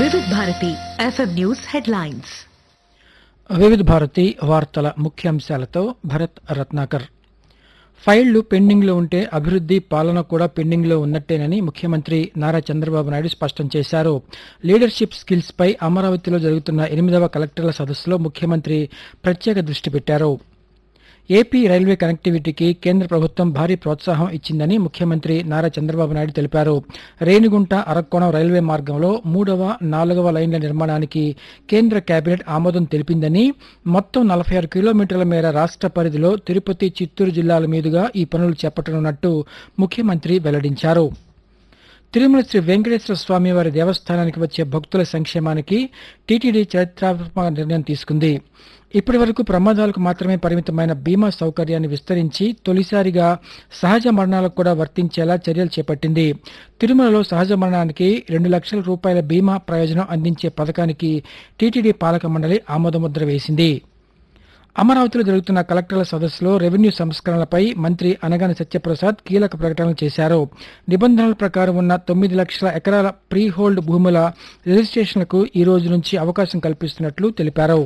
వివిధ Bharati FM news headlines. వివిధ భారతి వార్తల ముఖ్యాంశాలతో భరత్ రత్నాకర్. ఫైళ్లు పెండింగ్లో ఉంటే అభివృద్ధి పాలన కూడా పెండింగ్లో ఉన్నట్టేనని ముఖ్యమంత్రి నారా చంద్రబాబు నాయుడు స్పష్టం చేశారు. లీడర్షిప్ స్కిల్స్ పై అమరావతిలో జరుగుతున్న 8వ కలెక్టర్ల సదస్సులో ముఖ్యమంత్రి ప్రత్యేక దృష్టి పెట్టారు. ఏపీ రైల్వే కనెక్టివిటీకి కేంద్ర ప్రభుత్వం భారీ ప్రోత్సాహం ఇచ్చిందని ముఖ్యమంత్రి నారా చంద్రబాబు నాయుడు తెలిపారు. రేణిగుంట అరక్కోణం రైల్వే మార్గంలో 3వ, 4వ లైన్ల నిర్మాణానికి కేంద్ర కేబినెట్ ఆమోదం తెలిపిందని, మొత్తం 46 కిలోమీటర్ల మేర రాష్ట్ర పరిధిలో తిరుపతి, చిత్తూరు జిల్లాల మీదుగా ఈ పనులు చేపట్టనున్నట్టు ముఖ్యమంత్రి వెల్లడించారు. తిరుమల శ్రీ వెంకటేశ్వర స్వామి వారి దేవస్థానానికి వచ్చే భక్తుల సంక్షేమానికి టీటీడీ చరిత్రాత్మక నిర్ణయం తీసుకుంది. ఇప్పటి వరకు ప్రమాదాలకు మాత్రమే పరిమితమైన బీమా సౌకర్యాన్ని విస్తరించి తొలిసారిగా సహజ మరణాలకు కూడా వర్తించేలా చర్యలు చేపట్టింది. తిరుమలలో సహజ మరణానికి 2 లక్షల రూపాయల బీమా ప్రయోజనం అందించే పథకానికి టీటీడీ పాలక మండలి ఆమోదముద్ర వేసింది. అమరావతిలో జరుగుతున్న కలెక్టర్ల సదస్సులో రెవెన్యూ సంస్కరణలపై మంత్రి అనగాని సత్యప్రసాద్ కీలక ప్రకటనలు చేశారు. నిబంధనల ప్రకారం ఉన్న 9 లక్షల ఎకరాల ప్రీ హోల్డ్ భూముల రిజిస్ట్రేషన్లకు ఈ రోజు నుంచి అవకాశం కల్పిస్తున్నట్లు తెలిపారు.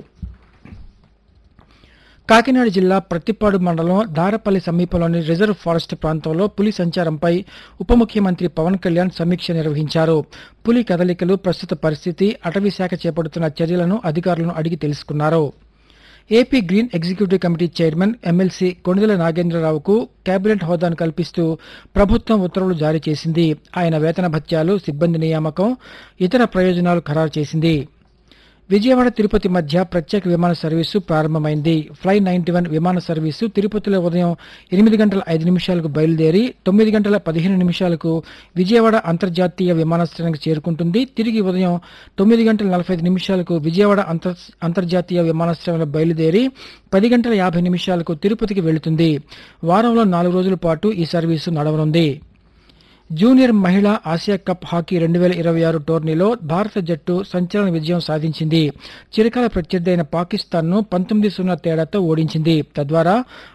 కాకినాడ జిల్లా ప్రత్తిపాడు మండలం దారపల్లి సమీపంలోని రిజర్వ్ ఫారెస్ట్ ప్రాంతంలో పులి సంచారంపై ఉప ముఖ్యమంత్రి పవన్ కళ్యాణ్ సమీక్ష నిర్వహించారు. పులి కదలికలు, ప్రస్తుత పరిస్థితి, అటవీ శాఖ చేపడుతున్న చర్యలను అధికారులను అడిగి తెలుసుకున్నారు. AP green executive committee chairman MLC Konidela నాగేంద్రరావుకు cabinet హోదాను కల్పిస్తూ ప్రభుత్వం ఉత్తర్వులు జారీ చేసింది. ఆయన వేతన భత్యాలు, సిబ్బంది నియామకం, ఇతర ప్రయోజనాలు ఖరారు చేసింది. విజయవాడ, తిరుపతి మధ్య ప్రత్యేక విమాన సర్వీసు ప్రారంభమైంది. ఫ్లై 91 విమాన సర్వీసు తిరుపతిలో ఉదయం 8 గంటల 5 నిమిషాలకు బయలుదేరి 9 గంటల 15 నిమిషాలకు విజయవాడ అంతర్జాతీయ విమానాశ్రయానికి చేరుకుంటుంది. తిరిగి ఉదయం 9 గంటల 45 నిమిషాలకు విజయవాడ అంతర్జాతీయ విమానాశ్రయంలో బయలుదేరి 10 గంటల 50 నిమిషాలకు తిరుపతికి వెళుతుంది. వారంలో 4 రోజుల పాటు ఈ సర్వీసు నడవనుంది. జూనియర్ మహిళా ఆసియా కప్ హాకీ 2026 టోర్నీలో భారత జట్టు సంచలన విజయం సాధించింది. చిరకాల ప్రత్యర్థి అయిన పాకిస్తాన్ను 19-0 తేడాతో ఓడించింది. తద్వారా